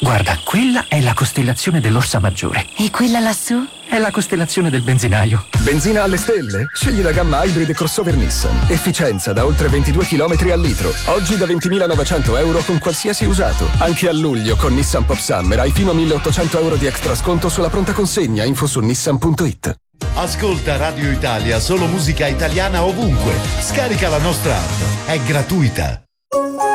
Guarda, quella è la costellazione dell'Orsa Maggiore. E quella lassù? È la costellazione del benzinaio. Benzina alle stelle? Scegli la gamma Hybrid e crossover Nissan. Efficienza da oltre 22 km al litro. Oggi da 20.900 euro con qualsiasi usato. Anche a luglio con Nissan Pop Summer hai fino a 1.800 euro di extra sconto sulla pronta consegna. Info su nissan.it. Ascolta Radio Italia, solo musica italiana ovunque. Scarica la nostra app, è gratuita.